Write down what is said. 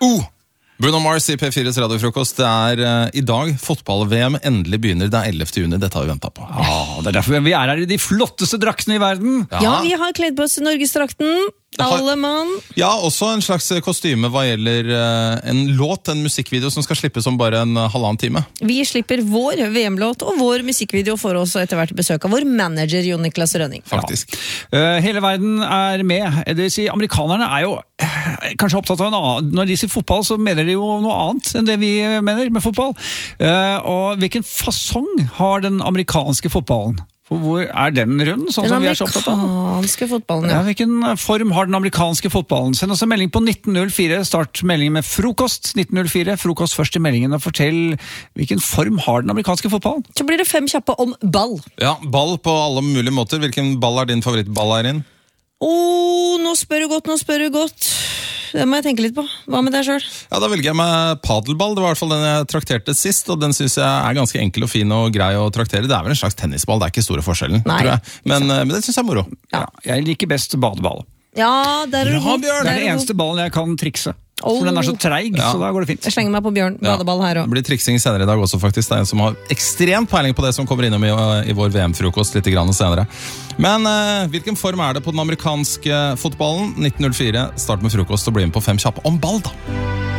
Bruno Mars i P4s radiofrokost. Det I dag fotball-VM endelig begynner. Det 11. juni, dette har vi ventet på. Det derfor vi her I de flotteste draktene I verden. Ja, vi har kledd på oss Norgesdrakten. Alle mann. Ja, også en slags kostyme hva gjelder en låt, en musikkvideo som skal slippes om bare en halvannen time. Vi slipper vår VM-låt og vår musikkvideo for oss etter hvert besøk av vår manager Jon Niklas Rønning. Faktisk. Hele verden med. Det vil si, amerikanerne jo kanskje opptatt av en annen. Når de sier fotball, så mener de jo noe annet enn det vi mener med fotball. Og hvilken fasong har den amerikanske fotballen? Hvor den rund, sånn som vi så opptatt av? Den amerikanske fotballen, ja. Hvilken form har den amerikanske fotballen? Send oss en melding på 1904, start meldingen med frokost, 1904, frokost først I meldingen, og fortell hvilken form har den amerikanske fotballen? Så blir det 5 kjappe om ball. Ja, ball på alle mulige måter. Hvilken ball din favorittball, Eirin? Nå spør du godt. Det må jeg tenke litt på. Hva med deg selv? Ja, da velger jeg meg padelball. Det var I hvert fall den jeg trakterte sist, og den synes jeg ganske enkel og fin og grei å traktere. Det vel en slags tennisball, det ikke store forskjellen, Nei, tror jeg. Men det synes jeg moro. Ja, jeg liker best badeball. Ja, der du god. Bjørn! Det den eneste ballen jeg kan trikse. For den så treig, så da går det fint. Jeg slenger meg på Bjørn, badeball her også. Det blir triksing senere I dag også, faktisk. Det en som har ekstremt peiling på det som kommer innom I vår VM-frokost litt grann senere. Men hvilken form det på den amerikanske fotballen? 1904, start med frokost og bli med på 5 kjappe om ball, da.